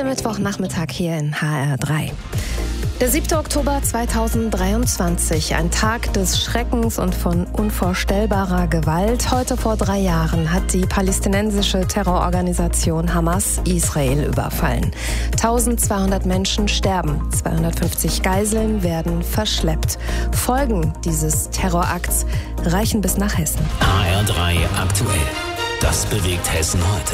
der Mittwochnachmittag hier in HR3. Der 7. Oktober 2023, ein Tag des Schreckens und von unvorstellbarer Gewalt. Heute vor 3 Jahren hat die palästinensische Terrororganisation Hamas Israel überfallen. 1200 Menschen sterben, 250 Geiseln werden verschleppt. Folgen dieses Terrorakts reichen bis nach Hessen. HR3 aktuell. Das bewegt Hessen heute.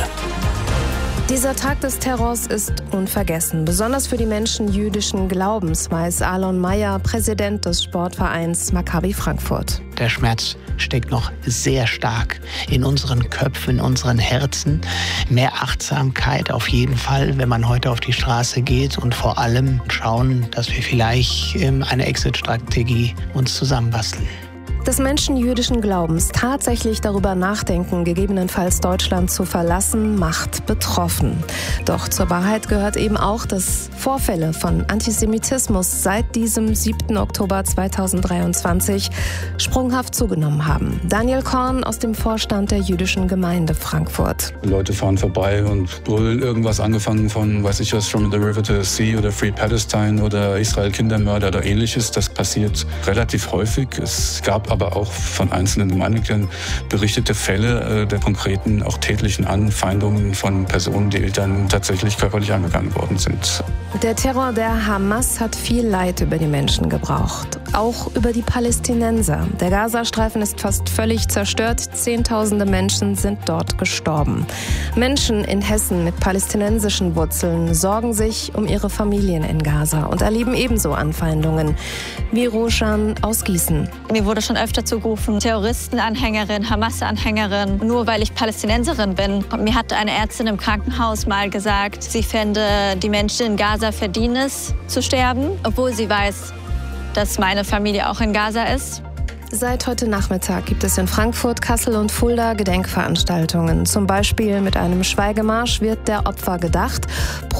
Dieser Tag des Terrors ist unvergessen, besonders für die Menschen jüdischen Glaubens, weiß Alon Meyer, Präsident des Sportvereins Maccabi Frankfurt. Der Schmerz steckt noch sehr stark in unseren Köpfen, in unseren Herzen. Mehr Achtsamkeit auf jeden Fall, wenn man heute auf die Straße geht, und vor allem schauen, dass wir vielleicht eine Exit-Strategie uns zusammenbasteln. Dass Menschen jüdischen Glaubens tatsächlich darüber nachdenken, gegebenenfalls Deutschland zu verlassen, macht betroffen. Doch zur Wahrheit gehört eben auch, dass Vorfälle von Antisemitismus seit diesem 7. Oktober 2023 sprunghaft zugenommen haben. Daniel Korn aus dem Vorstand der jüdischen Gemeinde Frankfurt. Leute fahren vorbei und brüllen irgendwas, angefangen von, weiß ich was, From the River to the Sea oder Free Palestine oder Israel Kindermörder oder ähnliches. Das passiert relativ häufig. Es gab aber auch von einzelnen Gemeindegliedern berichtete Fälle der konkreten, auch tätlichen Anfeindungen von Personen, die dann tatsächlich körperlich angegangen worden sind. Der Terror der Hamas hat viel Leid über die Menschen gebracht, auch über die Palästinenser. Der Gazastreifen ist fast völlig zerstört, Zehntausende Menschen sind dort gestorben. Menschen in Hessen mit palästinensischen Wurzeln sorgen sich um ihre Familien in Gaza und erleben ebenso Anfeindungen, wie Roshan aus Gießen. Mir wurde schon öfter zugerufen, Terroristenanhängerin, Hamas-Anhängerin, nur weil ich Palästinenserin bin. Und mir hat eine Ärztin im Krankenhaus mal gesagt, sie fände, die Menschen in Gaza verdienen es zu sterben, obwohl sie weiß, dass meine Familie auch in Gaza ist. Seit heute Nachmittag gibt es in Frankfurt, Kassel und Fulda Gedenkveranstaltungen. Zum Beispiel mit einem Schweigemarsch wird der Opfer gedacht.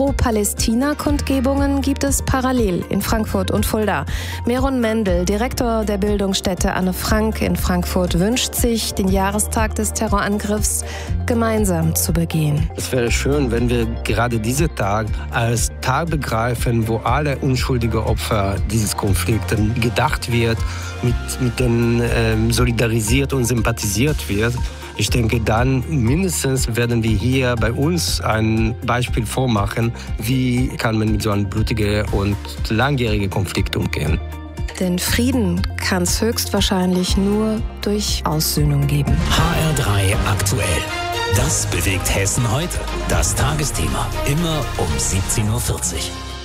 Pro-Palästina-Kundgebungen gibt es parallel in Frankfurt und Fulda. Meron Mendel, Direktor der Bildungsstätte Anne Frank in Frankfurt, wünscht sich, den Jahrestag des Terrorangriffs gemeinsam zu begehen. Es wäre schön, wenn wir gerade diesen Tag als Tag begreifen, wo alle unschuldigen Opfer dieses Konflikts gedacht wird, mit denen solidarisiert und sympathisiert wird. Ich denke, dann mindestens werden wir hier bei uns ein Beispiel vormachen, wie kann man mit so einem blutigen und langjährigen Konflikt umgehen. Denn Frieden kann es höchstwahrscheinlich nur durch Aussöhnung geben. HR3 aktuell. Das bewegt Hessen heute. Das Tagesthema. Immer um 17:40 Uhr.